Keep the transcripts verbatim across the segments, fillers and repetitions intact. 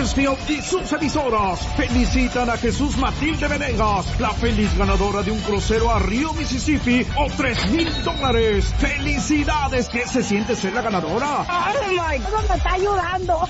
Bakersfield y sus emisoras felicitan a Jesús Matilde Venegas, la feliz ganadora de un crucero a Río Mississippi o tres mil dólares. ¡Felicidades! ¿Qué se siente ser la ganadora? ¡Oh, my God! ¡Me está ayudando!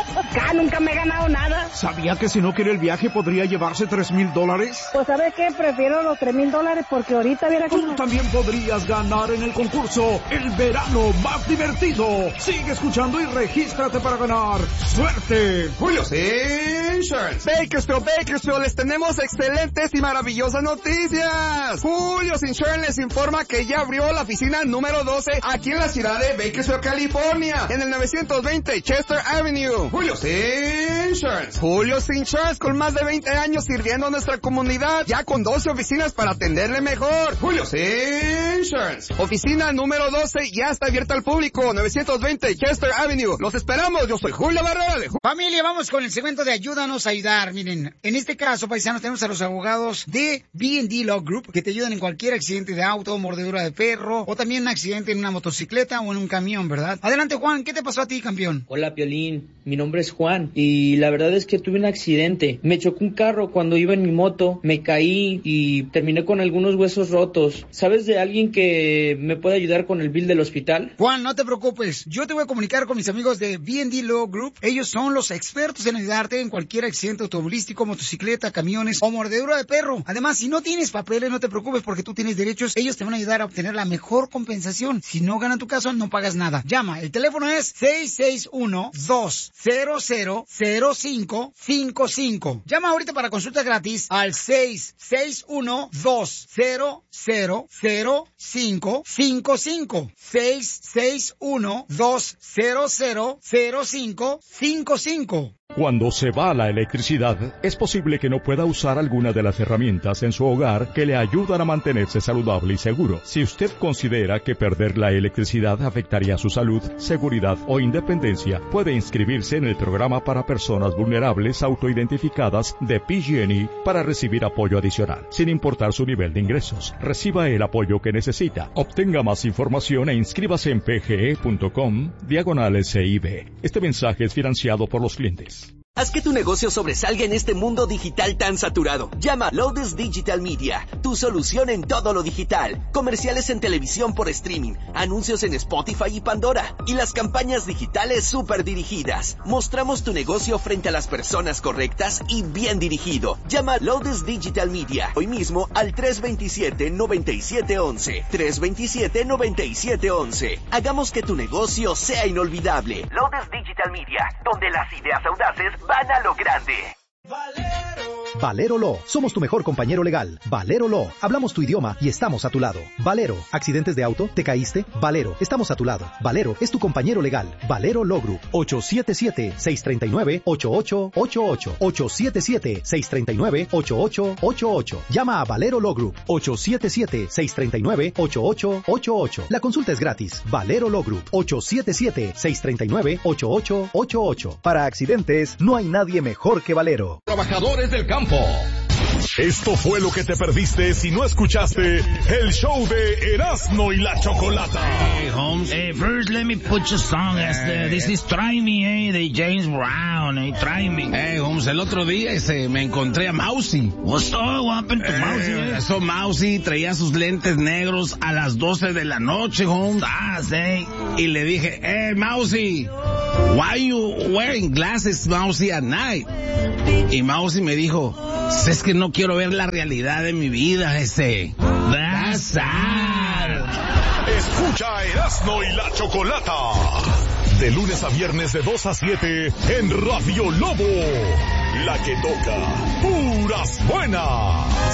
Ya nunca me he ganado nada. ¿Sabía que si no quiere el viaje podría llevarse tres mil dólares? Pues ¿sabes qué? Prefiero los tres mil dólares porque ahorita viera Tú como... también podrías ganar en el concurso El Verano Más Divertido. Sigue escuchando y regístrate para ganar. ¡Suerte! Julio's Insurance. Bakersfield, Bakersfield, les tenemos excelentes y maravillosas noticias. Julio's Insurance les informa que ya abrió la oficina número doce aquí en la ciudad de Bakersfield, California, en el novecientos veinte Chester Avenue. Julio's Insurance. Julio's Insurance, con más de veinte años sirviendo a nuestra comunidad, ya con doce oficinas para atenderle mejor. Julio's Insurance. Oficina número doce ya está abierta al público, novecientos veinte Chester Avenue. Los esperamos, yo soy Julio Barrera de... Familia, vamos con el segmento de Ayúdanos a Ayudar. Miren, en este caso, paisanos, tenemos a los abogados de B and D Law Group que te ayudan en cualquier accidente de auto, mordedura de perro, o también un accidente en una motocicleta o en un camión, ¿verdad? Adelante, Juan, ¿qué te pasó a ti, campeón? Hola, Piolín, mi nombre es Juan y la verdad es que tuve un accidente. Me chocó un carro cuando iba en mi moto, me caí y terminé con algunos huesos rotos. ¿Sabes de alguien que me pueda ayudar con el bill del hospital? Juan, no te preocupes, yo te voy a comunicar con mis amigos de B and D Law Group. Ellos son los expertos en ayudarte en cualquier accidente automovilístico, motocicleta, camiones o mordedura de perro. Además, si no tienes papeles, no te preocupes porque tú tienes derechos. Ellos te van a ayudar a obtener la mejor compensación. Si no ganan tu caso, no pagas nada. Llama, el teléfono es seis seis uno, dos cero cero, cero cinco cinco cinco. Llama ahorita para consulta gratis al seis seis uno, dos cero cero, cero cinco cinco cinco. seis seis uno, dos cero cero, cero cinco cinco cinco. Cuando se va la electricidad, es posible que no pueda usar alguna de las herramientas en su hogar que le ayudan a mantenerse saludable y seguro. Si usted considera que perder la electricidad afectaría su salud, seguridad o independencia, puede inscribirse en el programa para personas vulnerables autoidentificadas de P G and E para recibir apoyo adicional, sin importar su nivel de ingresos. Reciba el apoyo que necesita. Obtenga más información e inscríbase en pge.com diagonal S I B. Este mensaje es financiado por los clientes. Haz que tu negocio sobresalga en este mundo digital tan saturado. Llama a Loudest Digital Media, tu solución en todo lo digital. Comerciales en televisión por streaming, anuncios en Spotify y Pandora, y las campañas digitales súper dirigidas. Mostramos tu negocio frente a las personas correctas y bien dirigido. Llama a Loudest Digital Media hoy mismo al tres dos siete, nueve siete uno uno. tres dos siete, nueve siete uno uno. Hagamos que tu negocio sea inolvidable. Loudest Digital Media, donde las ideas audaces van a lo grande. Valero Law, somos tu mejor compañero legal. Valero Law, hablamos tu idioma y estamos a tu lado. Valero, ¿accidentes de auto? ¿Te caíste? Valero, estamos a tu lado. Valero es tu compañero legal. Valero Law Group, ocho siete siete, seis tres nueve, ocho ocho ocho ocho. ocho siete siete, seis tres nueve, ocho ocho ocho ocho. Llama a Valero Law Group, ocho siete siete, seis tres nueve, ocho ocho ocho ocho. La consulta es gratis. Valero Law Group, ocho siete siete, seis tres nueve, ocho ocho ocho ocho. Para accidentes, no hay nadie mejor que Valero. Trabajadores del campo. Esto fue lo que te perdiste si no escuchaste el show de Erasmo y la Chocolata. Hey, Holmes. Hey, first let me put your song as the, this is Try Me, eh, de James Brown, eh, Try Me. Hey, Holmes, el otro día ese, me encontré a Mousy. What's up, what happened to eh, Mousy? Eh? Eso, Mousy traía sus lentes negros a las doce de la noche, Holmes. Ah, sí. Y le dije, hey, Mousy, why you wearing glasses, Mousy, at night? Y Mousy me dijo, es que no quiero ver la realidad de mi vida, ese. That's sad. Escucha a Erasmo y la Chocolata. De lunes a viernes de dos a siete en Radio Lobo. La que toca puras buenas.